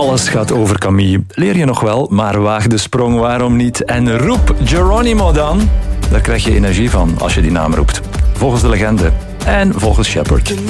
Alles gaat over Camille. Leer je nog wel, maar waag de sprong, waarom niet? En roep Geronimo dan. Daar krijg je energie van als je die naam roept. Volgens de legende en volgens Shepard.